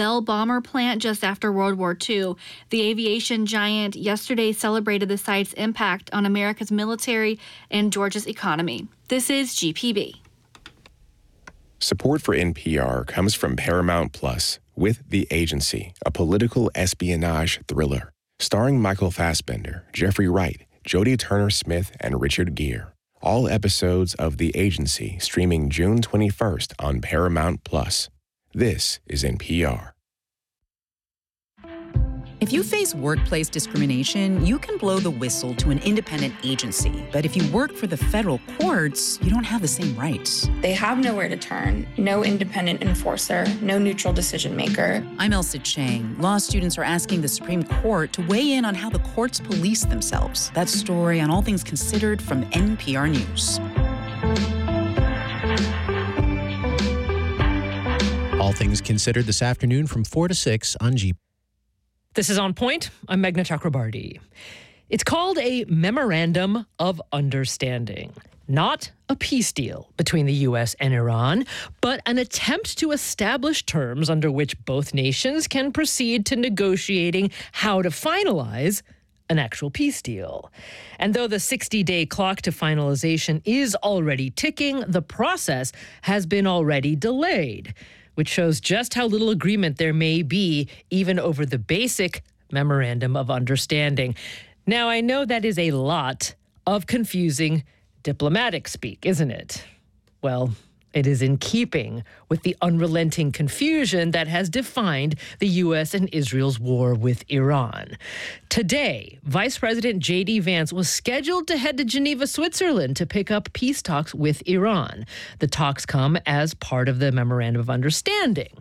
Bell bomber plant just after World War II. The aviation giant yesterday celebrated the site's impact on America's military and Georgia's economy. This is GPB. Support for NPR comes from Paramount Plus with The Agency, a political espionage thriller. Starring Michael Fassbender, Jeffrey Wright, Jodie Turner-Smith, and Richard Gere. All episodes of The Agency streaming June 21st on Paramount Plus. This is NPR. If you face workplace discrimination, you can blow the whistle to an independent agency. But if you work for the federal courts, you don't have the same rights. They have nowhere to turn, no independent enforcer, no neutral decision maker. I'm Elsa Chang. Law students are asking the Supreme Court to weigh in on how the courts police themselves. That story on All Things Considered from NPR News. All Things Considered this afternoon from 4 to 6 on GPB. This is On Point. I'm Meghna Chakrabarti. It's called a Memorandum of Understanding. Not a peace deal between the U.S. and Iran, but an attempt to establish terms under which both nations can proceed to negotiating how to finalize an actual peace deal. And though the 60-day clock to finalization is already ticking, the process has been already delayed, which shows just how little agreement there may be even over the basic Memorandum of Understanding. Now, I know that is a lot of confusing diplomatic speak, isn't it? Well, it is in keeping with the unrelenting confusion that has defined the U.S. and Israel's war with Iran. Today, Vice President J.D. Vance was scheduled to head to Geneva, Switzerland to pick up peace talks with Iran. The talks come as part of the Memorandum of Understanding.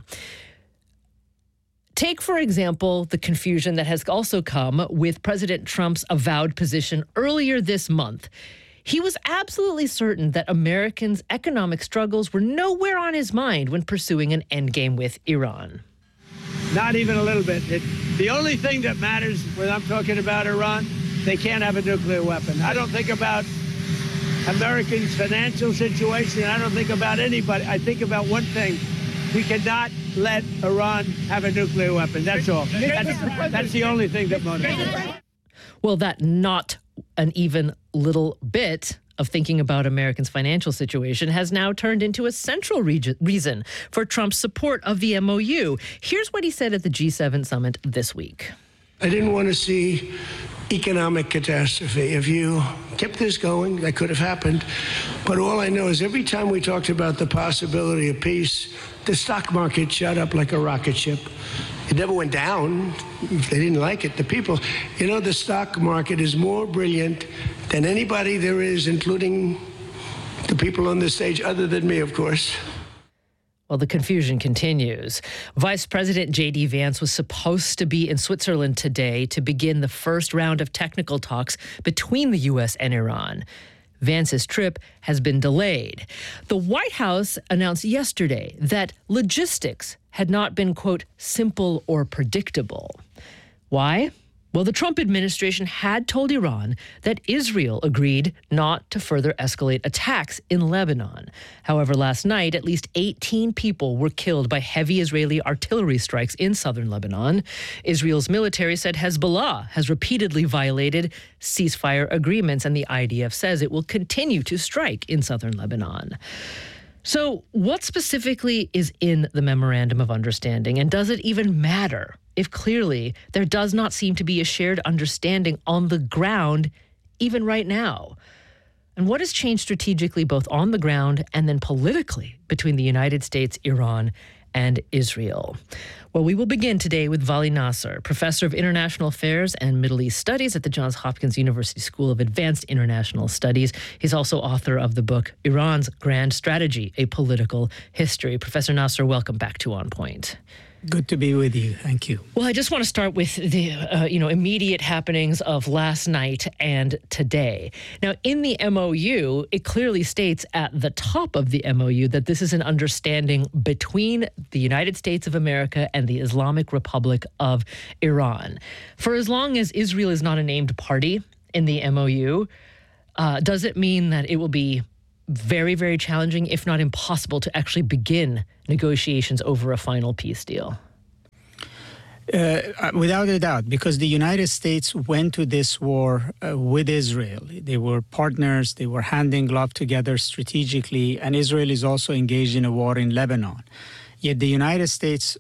Take, for example, the confusion that has also come with President Trump's avowed position earlier this month. He was absolutely certain that Americans' economic struggles were nowhere on his mind when pursuing an endgame with Iran. Not even a little bit. The only thing that matters when I'm talking about Iran, they can't have a nuclear weapon. I don't think about Americans' financial situation. I don't think about anybody. I think about one thing. We cannot let Iran have a nuclear weapon. That's all. That's the only thing that motivates. Well, that not an even little bit of thinking about Americans' financial situation has now turned into a central reason for Trump's support of the MOU. Here's what he said at the G7 summit this week. I didn't want to see economic catastrophe. If you kept this going, that could have happened. But all I know is every time we talked about the possibility of peace, the stock market shot up like a rocket ship. It never went down. They didn't like it. The people, the stock market is more brilliant than anybody there is, including the people on this stage, other than me, of course. Well, the confusion continues. Vice President J.D. Vance was supposed to be in Switzerland today to begin the first round of technical talks between the U.S. and Iran. Vance's trip has been delayed. The White House announced yesterday that logistics had not been, quote, simple or predictable. Why? Well, the Trump administration had told Iran that Israel agreed not to further escalate attacks in Lebanon. However, last night, at least 18 people were killed by heavy Israeli artillery strikes in southern Lebanon. Israel's military said Hezbollah has repeatedly violated ceasefire agreements, and the IDF says it will continue to strike in southern Lebanon. So what specifically is in the Memorandum of Understanding, and does it even matter if clearly there does not seem to be a shared understanding on the ground even right now? And what has changed strategically both on the ground and then politically between the United States, Iran, and Israel? Well, we will begin today with Vali Nasr, professor of international affairs and Middle East studies at the Johns Hopkins University School of Advanced International Studies. He's also author of the book Iran's Grand Strategy, A Political History. Professor Nasr, welcome back to On Point. Good to be with you. Thank you. Well, I just want to start with the immediate happenings of last night and today. Now, in the MOU, it clearly states at the top of the MOU that this is an understanding between the United States of America and the Islamic Republic of Iran. For as long as Israel is not a named party in the MOU, does it mean that it will be very, very challenging, if not impossible, to actually begin negotiations over a final peace deal? Without a doubt, because the United States went to this war with Israel. They were partners, they were hand in glove together strategically, and Israel is also engaged in a war in Lebanon. Yet the United States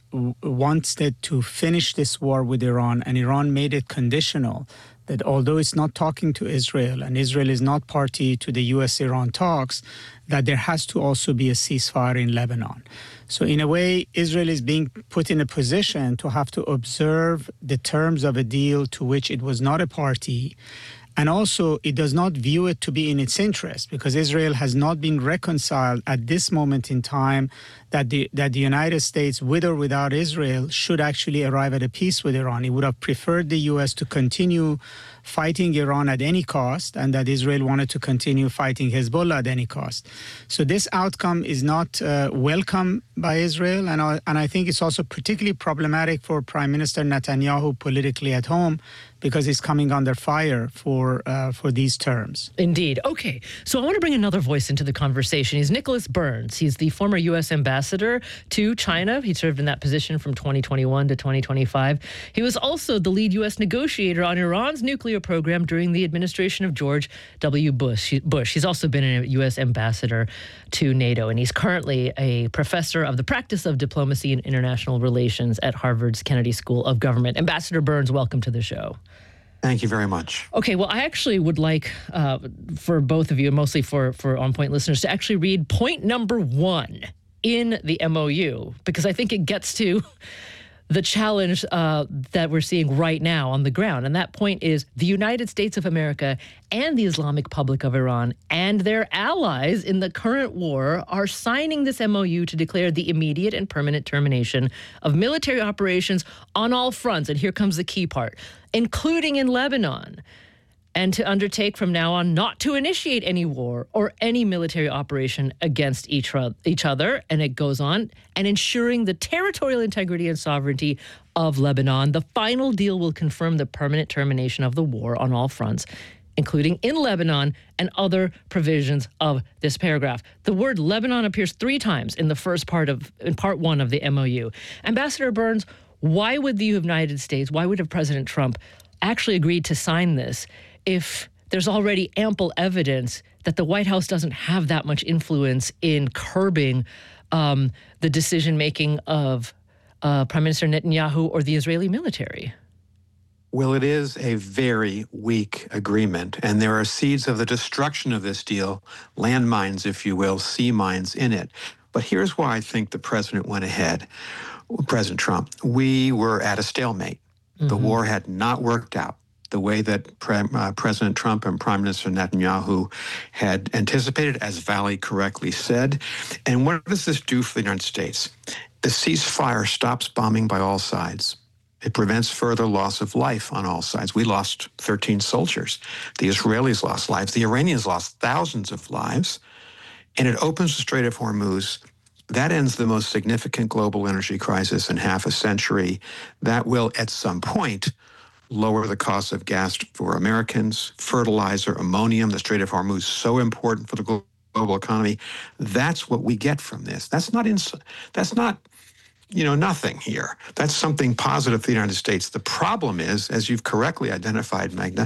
wanted to finish this war with Iran, and Iran made it conditional that although it's not talking to Israel and Israel is not party to the U.S.-Iran talks, that there has to also be a ceasefire in Lebanon. So in a way, Israel is being put in a position to have to observe the terms of a deal to which it was not a party. And also, it does not view it to be in its interest, because Israel has not been reconciled at this moment in time that the United States, with or without Israel, should actually arrive at a peace with Iran. It would have preferred the U.S. to continue fighting Iran at any cost, and that Israel wanted to continue fighting Hezbollah at any cost. So this outcome is not welcome by Israel, and I think it's also particularly problematic for Prime Minister Netanyahu politically at home, because he's coming under fire for these terms. Indeed. Okay, so I want to bring another voice into the conversation. He's Nicholas Burns. He's the former U.S. ambassador to China. He served in that position from 2021 to 2025. He was also the lead U.S. negotiator on Iran's nuclear program during the administration of George W. Bush. He's also been a U.S. ambassador to NATO, and he's currently a professor of the practice of diplomacy and international relations at Harvard's Kennedy School of Government. Ambassador Burns, welcome to the show. Thank you very much. Okay, well, I actually would like for both of you, mostly for On Point listeners, to actually read point number 1 in the MOU, because I think it gets to the challenge that we're seeing right now on the ground. And that point is the United States of America and the Islamic Republic of Iran and their allies in the current war are signing this MOU to declare the immediate and permanent termination of military operations on all fronts. And here comes the key part, including in Lebanon, and to undertake from now on not to initiate any war or any military operation against each other. And it goes on, and ensuring the territorial integrity and sovereignty of Lebanon. The final deal will confirm the permanent termination of the war on all fronts, including in Lebanon, and other provisions of this paragraph. The word Lebanon appears 3 times in the first part 1 of the MOU. Ambassador Burns, why would the United States, why would President Trump actually agree to sign this if there's already ample evidence that the White House doesn't have that much influence in curbing the decision-making of Prime Minister Netanyahu or the Israeli military? Well, it is a very weak agreement, and there are seeds of the destruction of this deal, landmines, if you will, sea mines in it. But here's why I think the president went ahead, President Trump. We were at a stalemate. Mm-hmm. The war had not worked out the way that President Trump and Prime Minister Netanyahu had anticipated, as Valley correctly said. And what does this do for the United States? The ceasefire stops bombing by all sides. It prevents further loss of life on all sides. We lost 13 soldiers. The Israelis lost lives. The Iranians lost thousands of lives. And it opens the Strait of Hormuz. That ends the most significant global energy crisis in half a century. That will, at some point, lower the cost of gas for Americans, fertilizer, ammonium. The Strait of Hormuz is so important for the global economy. That's what we get from this. That's not nothing here. That's something positive for the United States. The problem is, as you've correctly identified, Magna,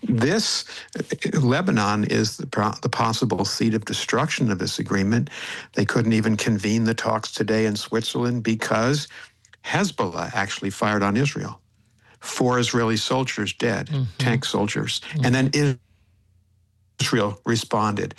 Lebanon is the possible seed of destruction of this agreement. They couldn't even convene the talks today in Switzerland because Hezbollah actually fired on Israel. 4 Israeli soldiers dead, tank soldiers. Mm-hmm. And then Israel responded.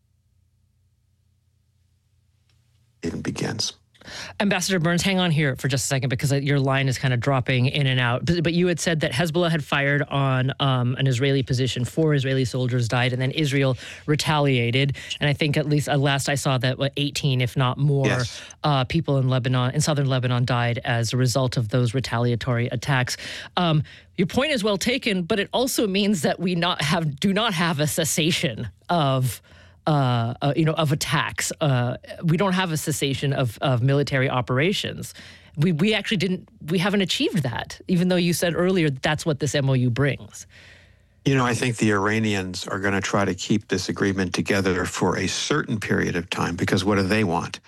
It begins. Ambassador Burns, hang on here for just a second, because your line is kind of dropping in and out. But you had said that Hezbollah had fired on an Israeli position. 4 Israeli soldiers died, and then Israel retaliated. And I think at least last I saw that 18, if not more, yes, people in southern Lebanon died as a result of those retaliatory attacks. Your point is well taken, but it also means that we do not have a cessation of attacks. We don't have a cessation of military operations. We haven't achieved that, even though you said earlier that's what this MOU brings. I think the Iranians are going to try to keep this agreement together for a certain period of time, because what do they want?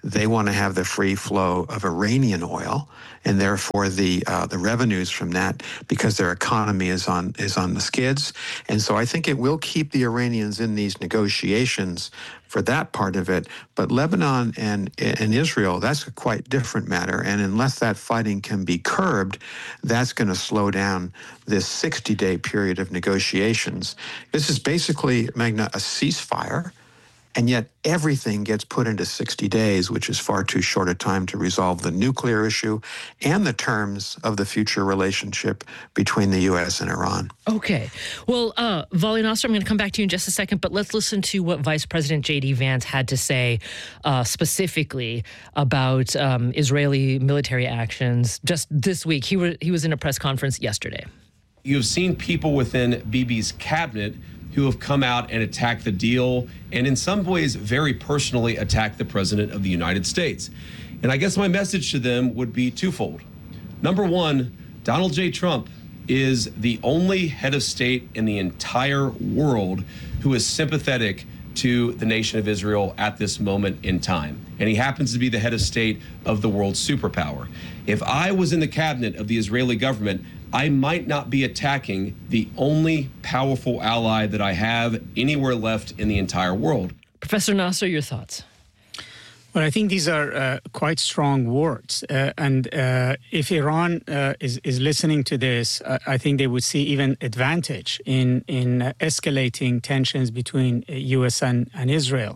They want to have the free flow of Iranian oil, and therefore the revenues from that, because their economy is on the skids. And so I think it will keep the Iranians in these negotiations for that part of it. But Lebanon and Israel, that's a quite different matter. And unless that fighting can be curbed, that's going to slow down this 60-day period of negotiations. This is basically, Magna, a ceasefire. And yet everything gets put into 60 days, which is far too short a time to resolve the nuclear issue and the terms of the future relationship between the U.S. and Iran. Okay. Well, Vali Nasr, I'm going to come back to you in just a second, but let's listen to what Vice President J.D. Vance had to say specifically about Israeli military actions just this week. He was in a press conference yesterday. You've seen people within Bibi's cabinet who have come out and attacked the deal, and in some ways very personally attacked the President of the United States. And I guess my message to them would be twofold. Number one, Donald J. Trump is the only head of state in the entire world who is sympathetic to the nation of Israel at this moment in time. And he happens to be the head of state of the world's superpower. If I was in the cabinet of the Israeli government, I might not be attacking the only powerful ally that I have anywhere left in the entire world. Professor Nasr, your thoughts? Well, I think these are quite strong words. And if Iran is listening to this, I think they would see even advantage in escalating tensions between U.S. and Israel.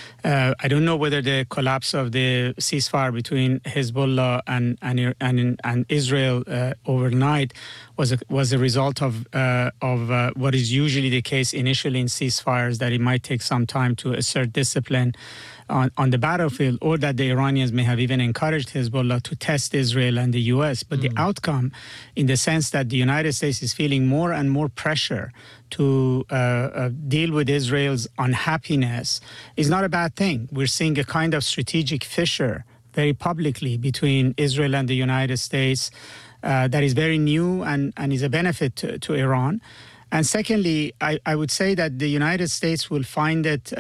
I don't know whether the collapse of the ceasefire between Hezbollah and Israel overnight was a result of what is usually the case initially in ceasefires, that it might take some time to assert discipline on the battlefield, or that the Iranians may have even encouraged Hezbollah to test Israel and the U.S. But the outcome, in the sense that the United States is feeling more and more pressure to deal with Israel's unhappiness, is not a bad thing. We're seeing a kind of strategic fissure very publicly between Israel and the United States that is very new and is a benefit to Iran. And secondly, I would say that the United States will find that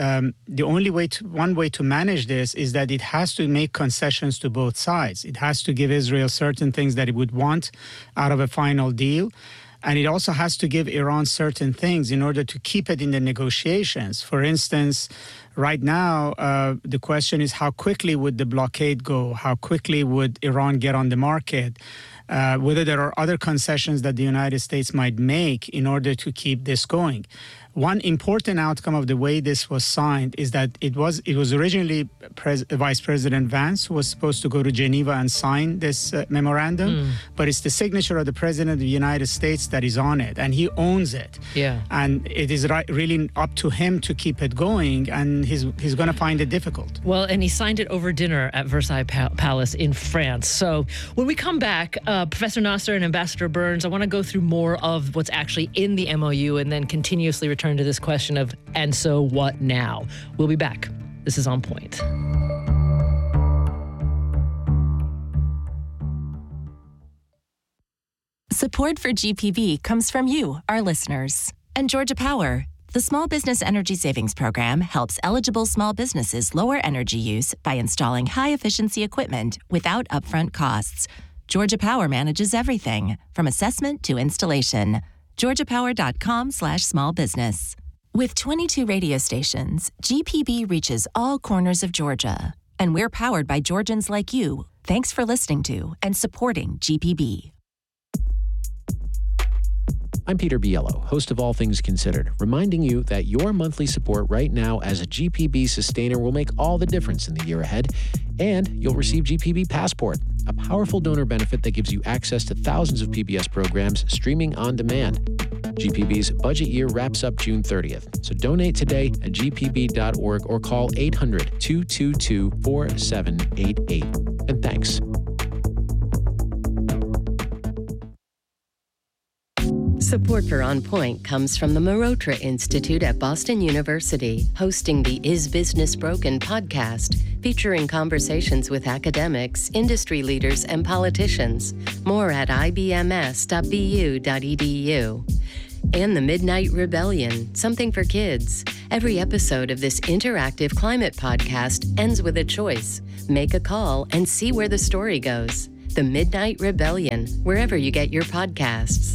one way to manage this is that it has to make concessions to both sides. It has to give Israel certain things that it would want out of a final deal. And it also has to give Iran certain things in order to keep it in the negotiations. For instance, right now, the question is how quickly would the blockade go? How quickly would Iran get on the market? Whether there are other concessions that the United States might make in order to keep this going. One important outcome of the way this was signed is that it was originally Vice President Vance who was supposed to go to Geneva and sign this memorandum, but it's the signature of the President of the United States that is on it, and he owns it. Yeah. And it is really up to him to keep it going, and he's going to find it difficult. Well, and he signed it over dinner at Versailles Palace in France. So when we come back, Professor Nasr and Ambassador Burns, I want to go through more of what's actually in the MOU and then continuously return to this question of, and so what now? We'll be back. This is On Point. Support for GPB comes from you, our listeners. And Georgia Power, the Small Business Energy Savings Program, helps eligible small businesses lower energy use by installing high-efficiency equipment without upfront costs. Georgia Power manages everything, from assessment to installation. GeorgiaPower.com/smallbusiness. With 22 radio stations, GPB reaches all corners of Georgia. And we're powered by Georgians like you. Thanks for listening to and supporting GPB. I'm Peter Biello, host of All Things Considered, reminding you that your monthly support right now as a GPB sustainer will make all the difference in the year ahead, and you'll receive GPB Passport, a powerful donor benefit that gives you access to thousands of PBS programs streaming on demand. GPB's budget year wraps up June 30th, so donate today at gpb.org or call 800-222-4788. And thanks. Support for On Point comes from the Marotra Institute at Boston University, hosting the Is Business Broken podcast, featuring conversations with academics, industry leaders, and politicians. More at ibms.bu.edu. and The Midnight Rebellion, something for kids. Every episode of this interactive climate podcast ends with a choice. Make a call and see where the story goes. The Midnight Rebellion, wherever you get your podcasts.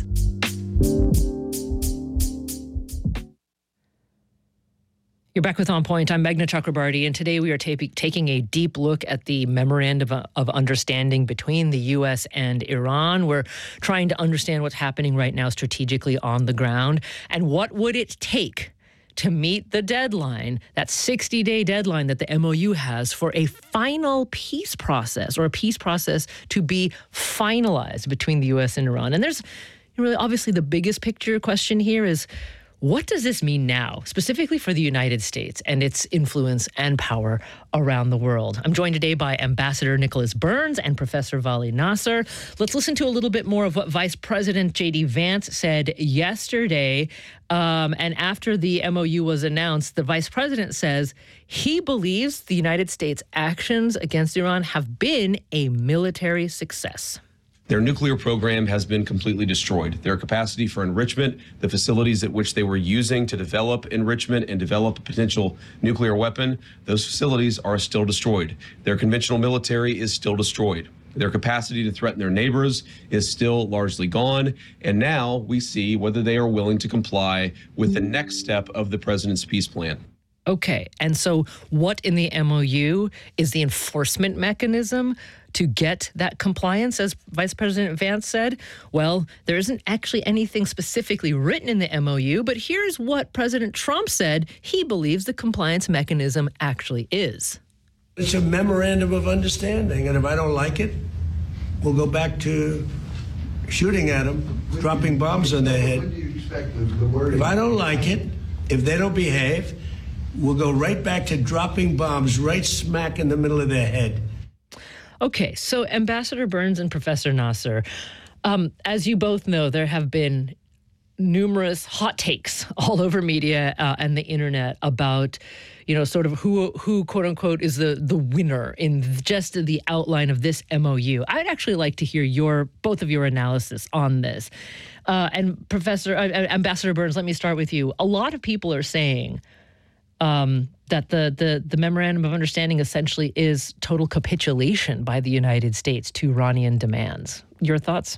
You're back with On Point. I'm Meghna Chakrabarti, and today we are taking a deep look at the Memorandum of Understanding between the U.S. and Iran. We're trying to understand what's happening right now strategically on the ground, and what would it take to meet the deadline, that 60-day deadline that the MOU has for a final peace process, or a peace process to be finalized between the U.S. and Iran. And there's really obviously the biggest picture question here is, what does this mean now, specifically for the United States and its influence and power around the world? I'm joined today by Ambassador Nicholas Burns and Professor Vali Nasr. Let's listen to a little bit more of what Vice President J.D. Vance said yesterday. And after the MOU was announced, the Vice President says he believes the United States' actions against Iran have been a military success. Their nuclear program has been completely destroyed. Their capacity for enrichment, the facilities at which they were using to develop enrichment and develop a potential nuclear weapon, those facilities are still destroyed. Their conventional military is still destroyed. Their capacity to threaten their neighbors is still largely gone. And now we see whether they are willing to comply with the next step of the president's peace plan. Okay, and so what in the MOU is the enforcement mechanism to get that compliance, as Vice President Vance said? Well, there isn't actually anything specifically written in the MOU, but here's what President Trump said he believes the compliance mechanism actually is. It's a memorandum of understanding, and if I don't like it, we'll go back to shooting at them, dropping bombs on their head. If I don't like it, if they don't behave, we'll go right back to dropping bombs right smack in the middle of their head. Okay, so Ambassador Burns and Professor Nasr, as you both know, there have been numerous hot takes all over media and the internet about, sort of who quote unquote is the winner in just the outline of this MOU. I'd actually like to hear both of your analysis on this. And Ambassador Burns, let me start with you. A lot of people are saying that the Memorandum of Understanding essentially is total capitulation by the United States to Iranian demands. Your thoughts?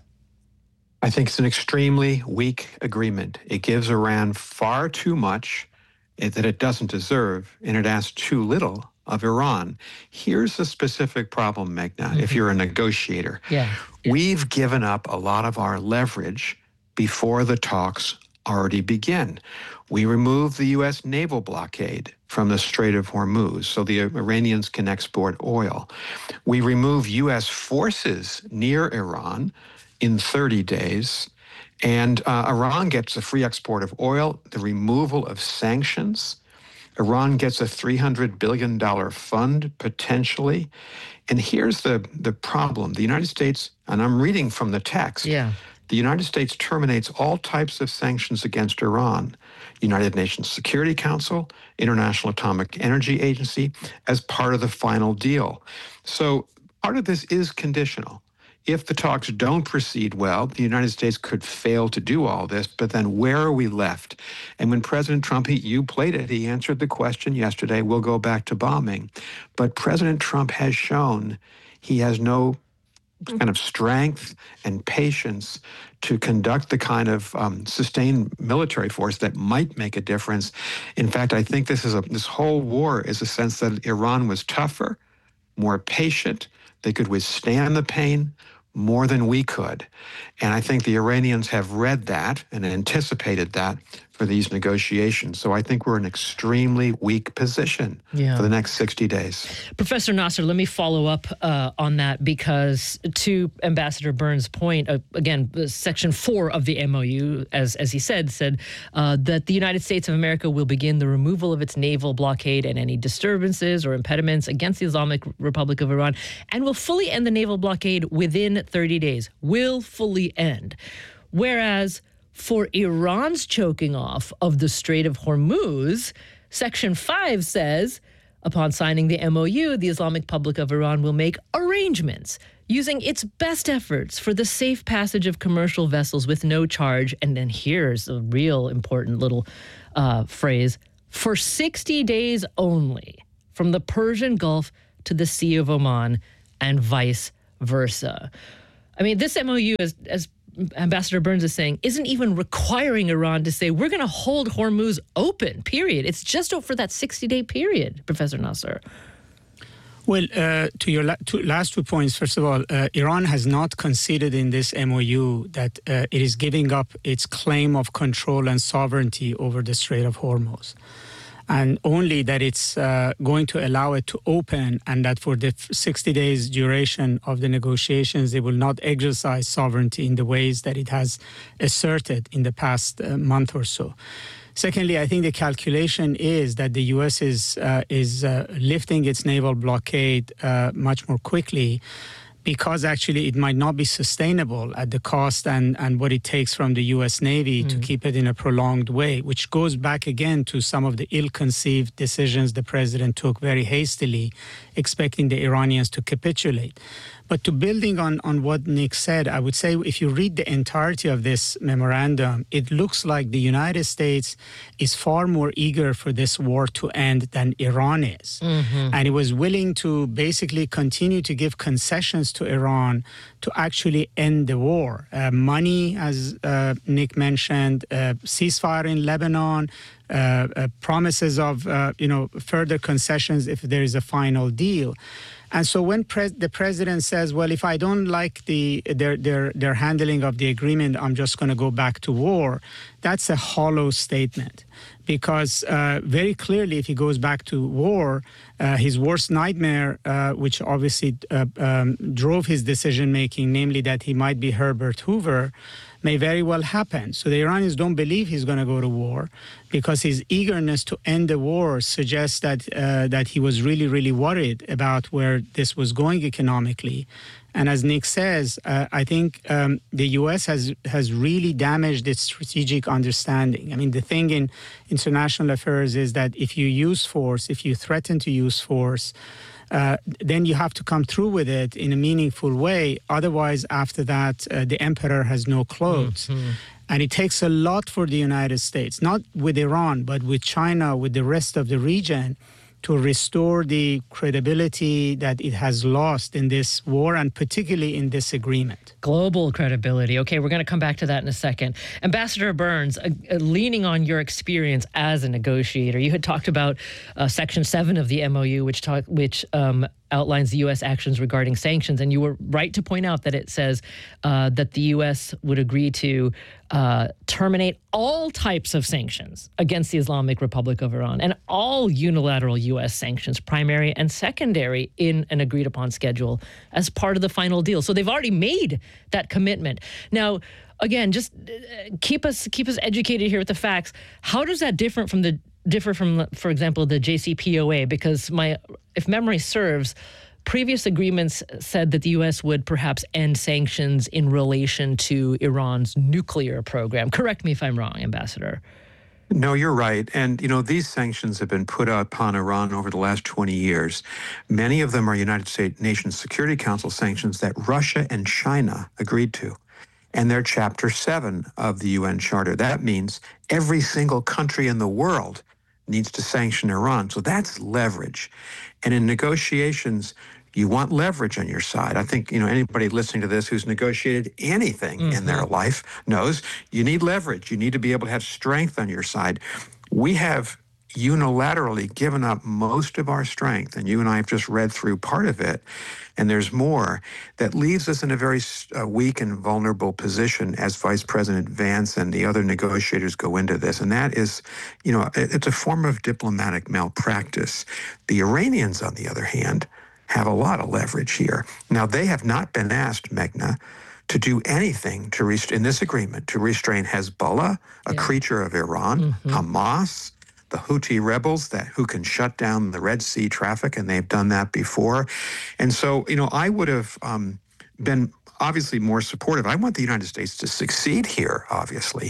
I think it's an extremely weak agreement. It gives Iran far too much that it doesn't deserve, and it asks too little of Iran. Here's the specific problem, Meghna, if you're a negotiator. Yeah. We've given up a lot of our leverage before the talks already begin. We removed the U.S. naval blockade from the Strait of Hormuz so the Iranians can export oil. We removed U.S. forces near Iran in 30 days, and Iran gets a free export of oil, the removal of sanctions. Iran gets a $300 billion fund, potentially. And here's the problem. The United States, and I'm reading from the text, the United States terminates all types of sanctions against Iran. United Nations Security Council, International Atomic Energy Agency, as part of the final deal. So part of this is conditional. If the talks don't proceed well, the United States could fail to do all this, but then where are we left? And when President Trump, you played it, he answered the question yesterday, we'll go back to bombing. But President Trump has shown he has no kind of strength and patience to conduct the kind of sustained military force that might make a difference. In fact, I think this whole war is a sense that Iran was tougher, more patient. They could withstand the pain more than we could. And I think the Iranians have read that and anticipated that for these negotiations. So I think we're in an extremely weak position for the next 60 days. Professor Nasr, let me follow up on that, because to Ambassador Burns' point, again, Section 4 of the MOU, as he said that the United States of America will begin the removal of its naval blockade and any disturbances or impediments against the Islamic Republic of Iran, and will fully end the naval blockade within 30 days. Will fully end. Whereas for Iran's choking off of the Strait of Hormuz, Section 5 says, upon signing the MOU, the Islamic Republic of Iran will make arrangements using its best efforts for the safe passage of commercial vessels with no charge. And then here's a real important little phrase, for 60 days only, from the Persian Gulf to the Sea of Oman and vice versa. I mean, this MOU, as Ambassador Burns is saying, isn't even requiring Iran to say, we're going to hold Hormuz open, period. It's just for that 60-day period, Professor Nasser. Well, to your last 2 points, first of all, Iran has not conceded in this MOU that it is giving up its claim of control and sovereignty over the Strait of Hormuz, and only that it's going to allow it to open, and that for the 60 days duration of the negotiations, it will not exercise sovereignty in the ways that it has asserted in the past month or so. Secondly, I think the calculation is that the U.S. is lifting its naval blockade much more quickly, because actually it might not be sustainable at the cost and what it takes from the U.S. Navy to keep it in a prolonged way, which goes back again to some of the ill-conceived decisions the president took very hastily, expecting the Iranians to capitulate. But to building on what Nick said, I would say if you read the entirety of this memorandum, it looks like the United States is far more eager for this war to end than Iran is. And it was willing to basically continue to give concessions to Iran to actually end the war. Money, as Nick mentioned, ceasefire in Lebanon, promises of further concessions if there is a final deal. And so when the president says, well, if I don't like their handling of the agreement, I'm just going to go back to war, that's a hollow statement. Because very clearly, if he goes back to war, his worst nightmare, which obviously drove his decision-making, namely that he might be Herbert Hoover, may very well happen. So the Iranians don't believe he's going to go to war, because his eagerness to end the war suggests that he was really, really worried about where this was going economically. And as Nick says, I think the U.S. has really damaged its strategic understanding. I mean, the thing in international affairs is that if you use force, if you threaten to use force, then you have to come through with it in a meaningful way. Otherwise, after that, the emperor has no clothes. And it takes a lot for the United States, not with Iran, but with China, with the rest of the region, to restore the credibility that it has lost in this war, and particularly in this agreement. Global credibility. Okay, we're going to come back to that in a second. Ambassador Burns, leaning on your experience as a negotiator, you had talked about Section 7 of the MOU, which outlines the U.S. actions regarding sanctions. And you were right to point out that it says that the U.S. would agree to terminate all types of sanctions against the Islamic Republic of Iran, and all unilateral U.S. sanctions, primary and secondary, in an agreed-upon schedule as part of the final deal. So they've already made that commitment. Now, again, just keep us educated here with the facts. How does that differ from, for example, the JCPOA? Because if memory serves, previous agreements said that the U.S. would perhaps end sanctions in relation to Iran's nuclear program. Correct me if I'm wrong, Ambassador. No, you're right. And, these sanctions have been put upon Iran over the last 20 years. Many of them are United States Nations Security Council sanctions that Russia and China agreed to. And they're Chapter 7 of the UN Charter. That means every single country in the world needs to sanction Iran. So that's leverage. And in negotiations, you want leverage on your side. I think, anybody listening to this who's negotiated anything in their life knows you need leverage. You need to be able to have strength on your side. We have unilaterally given up most of our strength, and you and I have just read through part of it, and there's more that leaves us in a very weak and vulnerable position as Vice President Vance and the other negotiators go into this. And that is, it's a form of diplomatic malpractice. The Iranians, on the other hand, have a lot of leverage here. Now, they have not been asked, Meghna, to do anything in this agreement to restrain Hezbollah, a creature of Iran, Hamas, the Houthi rebels who can shut down the Red Sea traffic, and they've done that before. And so, I would have been obviously more supportive. I want the United States to succeed here, obviously,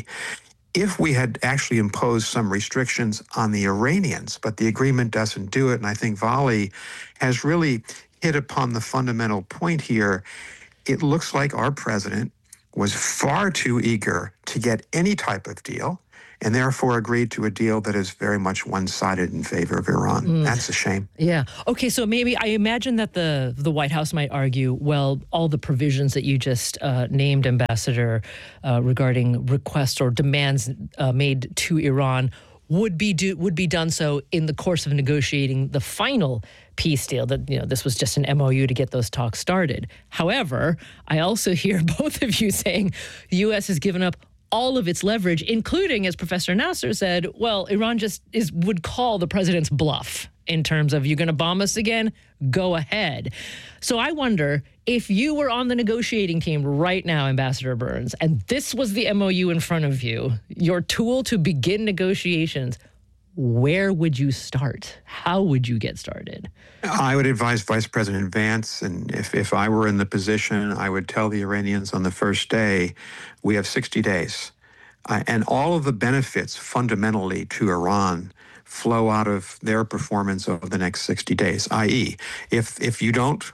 if we had actually imposed some restrictions on the Iranians, but the agreement doesn't do it. And I think Vali has really hit upon the fundamental point here. It looks like our president was far too eager to get any type of deal, and therefore agreed to a deal that is very much one-sided in favor of Iran. That's a shame. Yeah. Okay, so maybe I imagine that the White House might argue, well, all the provisions that you just named, Ambassador, regarding requests or demands made to Iran would be done so in the course of negotiating the final peace deal, that this was just an MOU to get those talks started. However, I also hear both of you saying the U.S. has given up all of its leverage, including, as Professor Nasser said, well, Iran just would call the president's bluff in terms of, you're going to bomb us again? Go ahead. So I wonder, if you were on the negotiating team right now, Ambassador Burns, and this was the MOU in front of you, your tool to begin negotiations, where would you start? How would you get started? I would advise Vice President Vance, and if I were in the position, I would tell the Iranians on the first day, we have 60 days. And all of the benefits fundamentally to Iran flow out of their performance over the next 60 days, i.e., if you don't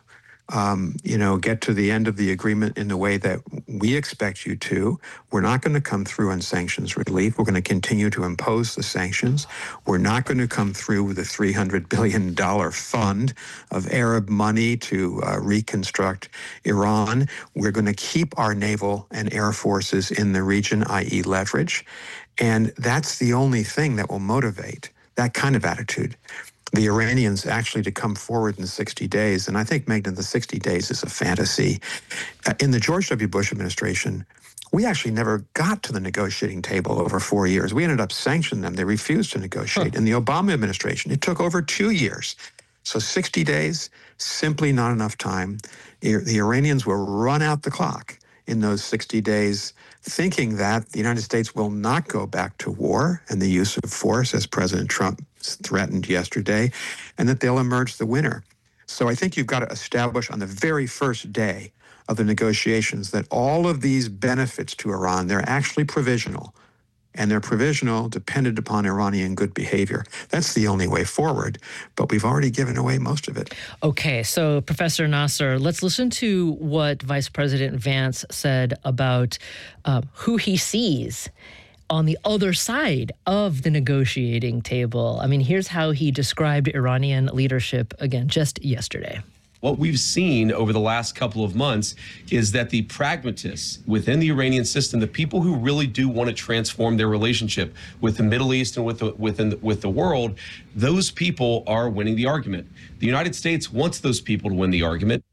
get to the end of the agreement in the way that we expect you to, we're not going to come through on sanctions relief. We're going to continue to impose the sanctions. We're not going to come through with a $300 billion fund of Arab money to reconstruct Iran. We're going to keep our naval and air forces in the region, i.e. leverage. And that's the only thing that will motivate that kind of attitude the Iranians actually to come forward in 60 days. And I think, Meghna, the 60 days is a fantasy. In the George W. Bush administration, we actually never got to the negotiating table over 4 years. We ended up sanctioning them. They refused to negotiate. In the Obama administration, it took over 2 years. So 60 days, simply not enough time. The Iranians will run out the clock in those 60 days, thinking that the United States will not go back to war and the use of force, as President Trump threatened yesterday, and that they'll emerge the winner. So I think you've got to establish on the very first day of the negotiations that all of these benefits to Iran, they're actually provisional. And they're provisional dependent upon Iranian good behavior. That's the only way forward, but we've already given away most of it. Okay, so Professor Nasser, let's listen to what Vice President Vance said about who he sees on the other side of the negotiating table. I mean, here's how he described Iranian leadership, again, just yesterday. What we've seen over the last couple of months is that the pragmatists within the Iranian system, the people who really do want to transform their relationship with the Middle East and with the world, those people are winning the argument. The United States wants those people to win the argument.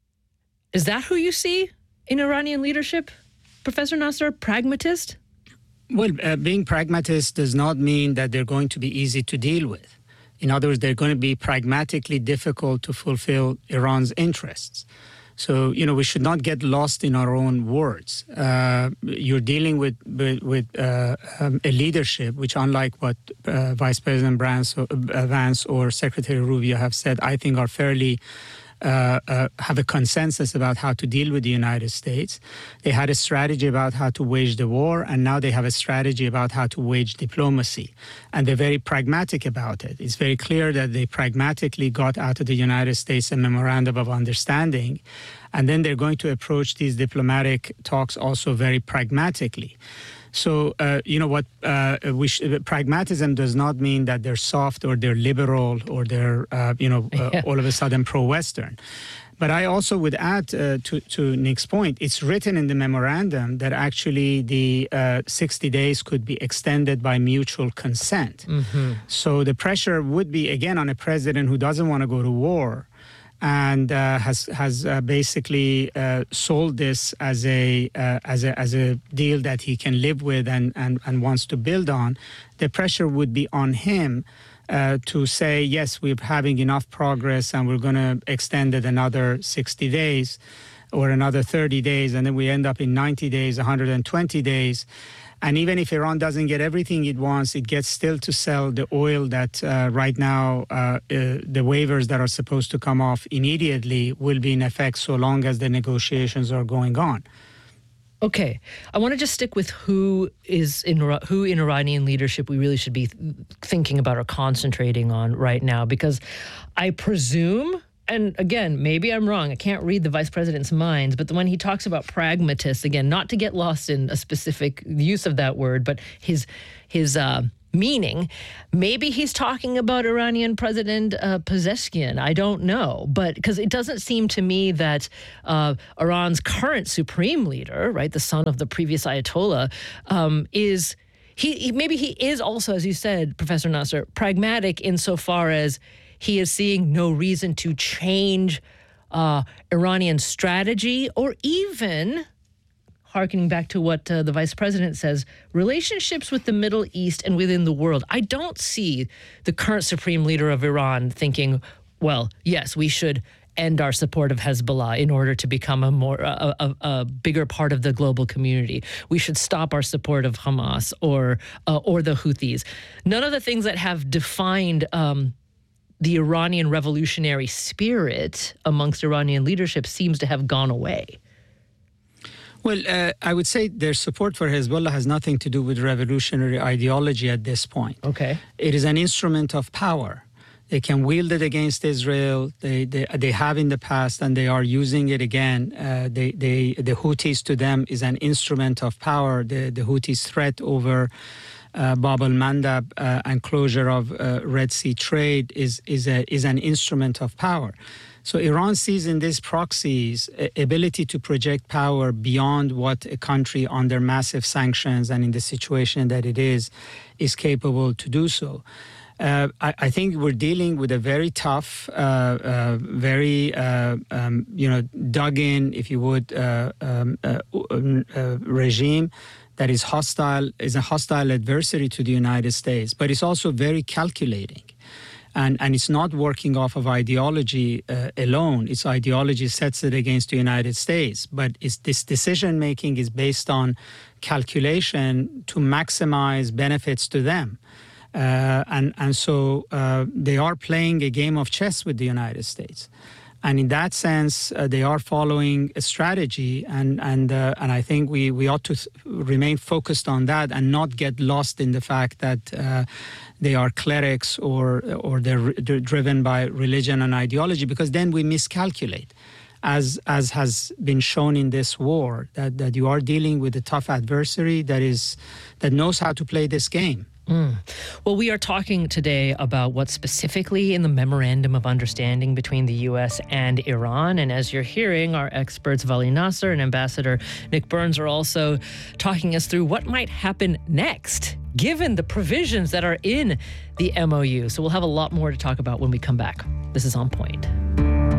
Is that who you see in Iranian leadership, Professor Nasser, pragmatist? Well, being pragmatist does not mean that they're going to be easy to deal with. In other words, they're going to be pragmatically difficult to fulfill Iran's interests. So, we should not get lost in our own words. You're dealing with a leadership which, unlike what Vice President Vance or Secretary Rubio have said, I think are fairly have a consensus about how to deal with the United States. They had a strategy about how to wage the war, and now they have a strategy about how to wage diplomacy. And they're very pragmatic about it. It's very clear that they pragmatically got out of the United States a memorandum of understanding, and then they're going to approach these diplomatic talks also very pragmatically. So, pragmatism does not mean that they're soft or they're liberal or they're, all of a sudden pro-Western. But I also would add to Nick's point, it's written in the memorandum that actually the 60 days could be extended by mutual consent. Mm-hmm. So the pressure would be, again, on a president who doesn't want to go to war and has basically sold this as a deal that he can live with and wants to build on. The pressure would be on him to say, yes, we're having enough progress and we're going to extend it another 60 days or another 30 days, and then we end up in 90 days, 120 days. And even if Iran doesn't get everything it wants, it gets still to sell the oil that right now, the waivers that are supposed to come off immediately will be in effect so long as the negotiations are going on. Okay. I want to just stick with who in Iranian leadership we really should be thinking about or concentrating on right now, because I presume and again, maybe I'm wrong. I can't read the vice president's minds, but when he talks about pragmatists, again, not to get lost in a specific use of that word, but his meaning, maybe he's talking about Iranian President Pezeshkian. I don't know, but because it doesn't seem to me that Iran's current supreme leader, right, the son of the previous Ayatollah, is. Maybe he is also, as you said, Professor Nasser, pragmatic insofar as he is seeing no reason to change Iranian strategy, or even, hearkening back to what the vice president says, relationships with the Middle East and within the world. I don't see the current supreme leader of Iran thinking, well, yes, we should end our support of Hezbollah in order to become a bigger part of the global community. We should stop our support of Hamas or the Houthis. None of the things that have defined the Iranian revolutionary spirit amongst Iranian leadership seems to have gone away. Well, I would say their support for Hezbollah has nothing to do with revolutionary ideology at this point. Okay. It is an instrument of power. They can wield it against Israel. They have in the past, and they are using it again. The Houthis to them is an instrument of power. The Houthis' threat over Bab al-Mandab and closure of Red Sea trade is an instrument of power. So Iran sees in these proxies ability to project power beyond what a country under massive sanctions and in the situation that it is capable to do so. I think we're dealing with a very tough, very dug in, if you would, regime that is hostile, is a hostile adversary to the United States, but it's also very calculating. And it's not working off of ideology alone. Its ideology sets it against the United States, but this decision-making is based on calculation to maximize benefits to them. So they are playing a game of chess with the United States. And in that sense, they are following a strategy, and I think we ought to remain focused on that and not get lost in the fact that they are clerics or they're driven by religion and ideology, because then we miscalculate, as has been shown in this war, that you are dealing with a tough adversary that knows how to play this game. Well, we are talking today about what's specifically in the Memorandum of Understanding between the U.S. and Iran. And as you're hearing, our experts, Vali Nasser and Ambassador Nick Burns, are also talking us through what might happen next, given the provisions that are in the MOU. So we'll have a lot more to talk about when we come back. This is On Point.